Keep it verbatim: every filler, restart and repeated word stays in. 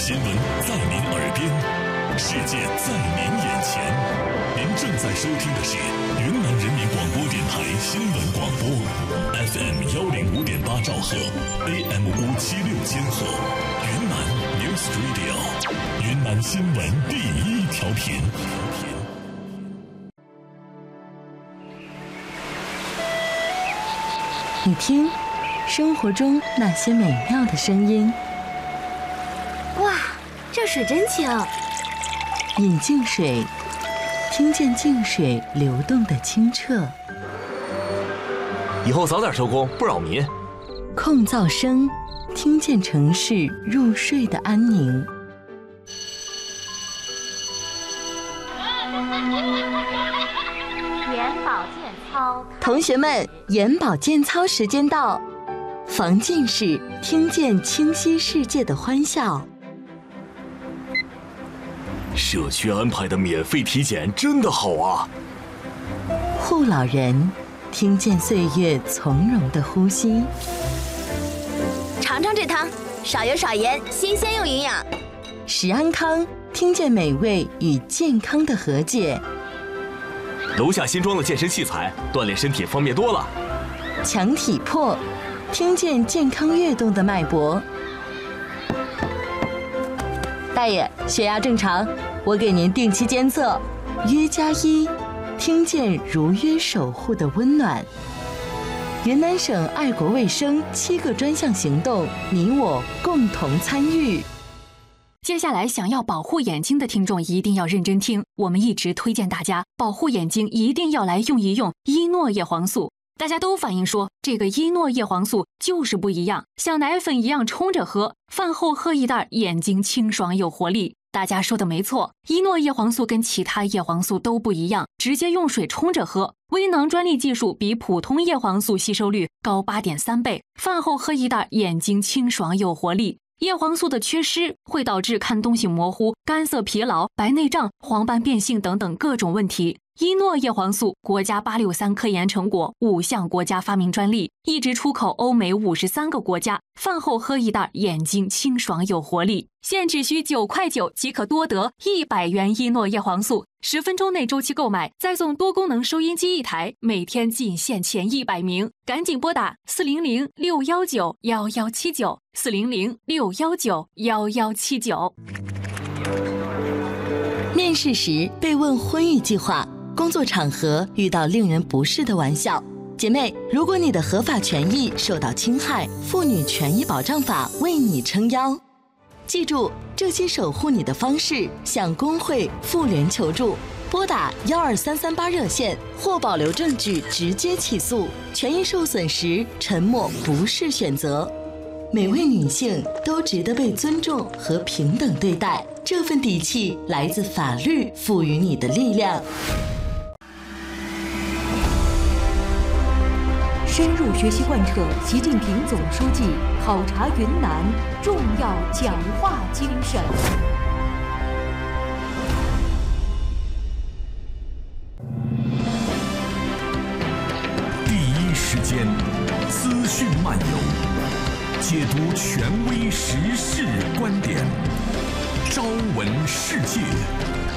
新闻在您耳边，世界在您眼前。您正在收听的是云南人民广播电台新闻广播 ，F M 幺零五点八兆赫 ，A M 五七六千赫，云南 News Radio， 云南新闻第一调频。 你听，生活中那些美妙的声音。 哇，这水真清！ 饮净水，听见净水流动的清澈。 以后早点收工，不扰民。 控噪声，听见城市入睡的安宁。 眼保健操， 同学们，眼保健操时间到，防近视，听见清晰世界的欢笑。 社区安排的免费体检真的好啊！ 护老人，听见岁月从容的呼吸。 尝尝这汤，少油少盐，新鲜又营养。 食安康，听见美味与健康的和解。 楼下新装的健身器材，锻炼身体方便多了。 强体魄，听见健康跃动的脉搏。大爷，血压正常，我给您定期监测。约加一，听见如约守护的温暖。云南省爱国卫生七个专项行动，你我共同参与。 接下来想要保护眼睛的听众一定要认真听，我们一直推荐大家保护眼睛一定要来用一用伊诺叶黄素。大家都反映说这个伊诺叶黄素就是不一样，像奶粉一样冲着喝，饭后喝一袋，眼睛清爽有活力。大家说的没错，伊诺叶黄素跟其他叶黄素都不一样，直接用水冲着喝。微囊专利技术比普通叶黄素吸收率高 八点三 倍，饭后喝一袋，眼睛清爽有活力。叶黄素的缺失会导致看东西模糊、干涩疲劳、白内障、黄斑变性等等各种问题。伊诺叶黄素国家八六三科研成果，五项国家发明专利，一直出口欧美五十三个国家。饭后喝一袋，眼睛清爽有活力。现只需九块九即可多得一百元伊诺叶黄素，十分钟内周期购买，再送多功能收音机一台，每天仅限前一百名，赶紧拨打四零零六幺九幺幺七九四零零六幺九幺幺七九。 面试时被问婚育计划，工作场合遇到令人不适的玩笑，姐妹，如果你的合法权益受到侵害，妇女权益保障法为你撑腰。记住，这些守护你的方式，向工会、妇联求助，拨打幺二三三八热线或保留证据直接起诉。权益受损时，沉默不是选择。每位女性都值得被尊重和平等对待，这份底气来自法律赋予你的力量。 深入学习贯彻习近平总书记考察云南重要讲话精神。 第一时间，资讯漫游，解读权威时事观点，朝闻世界。